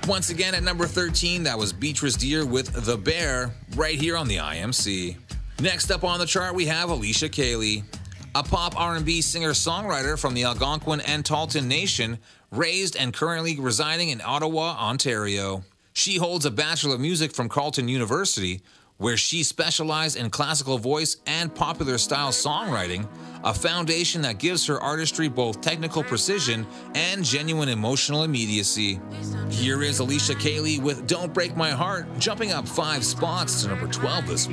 Once again at number 13, that was Beatrice Deer with The Bear, right here on the IMC. Next up on the chart, we have Alicia Cayley, a pop R&B singer-songwriter from the Algonquin and Tahltan Nation, raised and currently residing in Ottawa, Ontario. She holds a Bachelor of Music from Carleton University, where she specialized in classical voice and popular style songwriting, a foundation that gives her artistry both technical precision and genuine emotional immediacy. Here is Alicia Cayley with Don't Break My Heart, jumping up 5 spots to number 12 this week.